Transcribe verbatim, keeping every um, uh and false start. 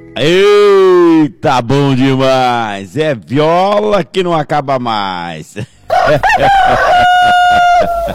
Eita, bom demais! É viola que não acaba mais.